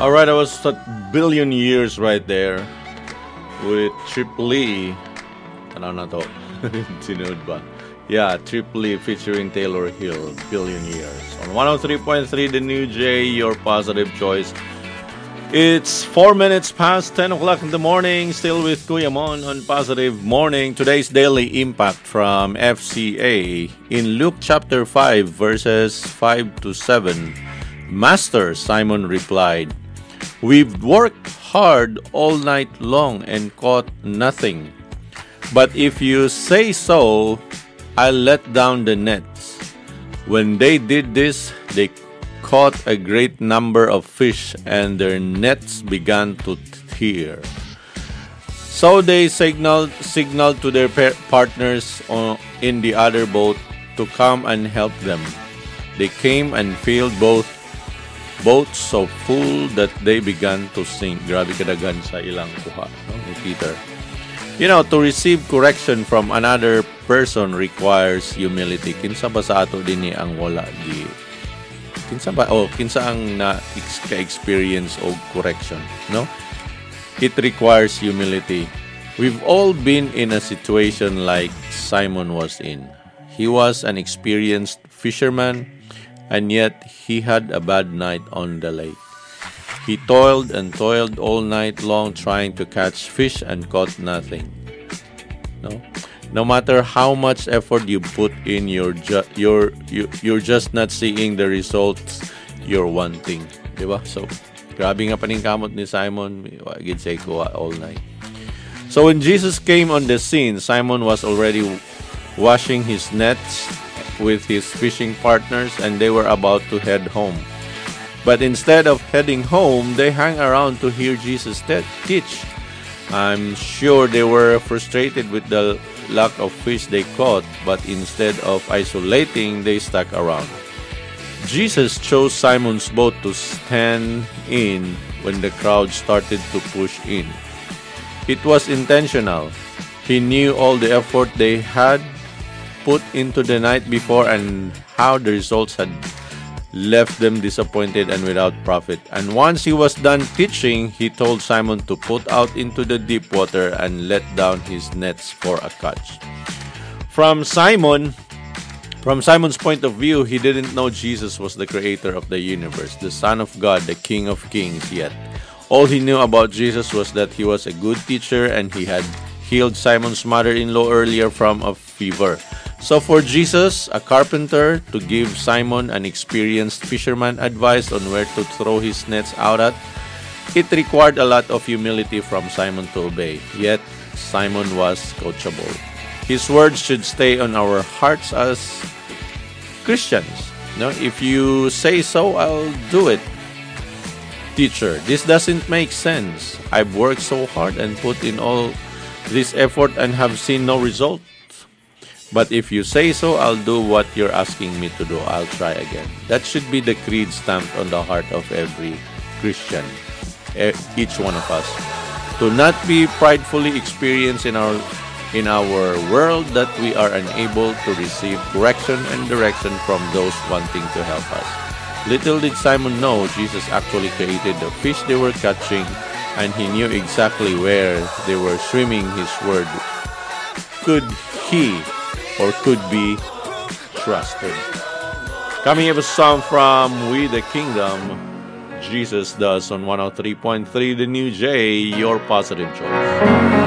Alright, I was at Billion Years right there with Triple E. Ano na to? Sinunod ba? Yeah, Triple E featuring Taylor Hill, Billion Years. On 103.3 The New J, your positive choice. It's 4 minutes past 10 o'clock in the morning, still with Kuya Mon on Positive Morning. Today's daily impact from FCA in Luke chapter 5, verses 5 to 7. Master, Simon replied, "We've worked hard all night long and caught nothing. But if you say so, I'll let down the nets." When they did this, they caught a great number of fish, and their nets began to tear. So they signaled to their partners in the other boat to come and help them. They came and filled both boats so full that they began to sink. Grabe kadagan sa ilang kuha, no, ni Peter. You know, to receive correction from another person requires humility. Kinsa ba sa ato dinhi ang wala di? Kinsa ang na-experience og correction, no? It requires humility. We've all been in a situation like Simon was in. He was an experienced fisherman, and yet he had a bad night on the lake. He toiled and toiled all night long trying to catch fish and caught nothing. No matter how much effort you put in, you're just not seeing the results you're wanting. Diba? So, grabe nga paningkamot ni Simon. Gid say ko all night. So when Jesus came on the scene, Simon was already washing his nets with his fishing partners, and they were about to head home. But instead of heading home, they hung around to hear Jesus teach. I'm sure they were frustrated with the lack of fish they caught, but instead of isolating, they stuck around. Jesus chose Simon's boat to stand in when the crowd started to push in. It was intentional. He knew all the effort they had put into the night before and how the results had left them disappointed and without profit. And once he was done teaching, he told Simon to put out into the deep water and let down his nets for a catch. From Simon's point of view, he didn't know Jesus was the creator of the universe, the Son of God, the King of Kings yet. All he knew about Jesus was that he was a good teacher and he had healed Simon's mother-in-law earlier from a fever. So for Jesus, a carpenter, to give Simon, an experienced fisherman, advice on where to throw his nets out at, it required a lot of humility from Simon to obey. Yet, Simon was coachable. His words should stay on our hearts as Christians. No, if you say so, I'll do it. Teacher, this doesn't make sense. I've worked so hard and put in all this effort and have seen no result. But if you say so, I'll do what you're asking me to do. I'll try again. That should be the creed stamped on the heart of every Christian, each one of us. To not be pridefully experienced in our world that we are unable to receive correction and direction from those wanting to help us. Little did Simon know, Jesus actually created the fish they were catching, and he knew exactly where they were swimming. His word could be trusted. Coming up, a song from We the Kingdom, Jesus Does, on 103.3 The New J, your positive choice.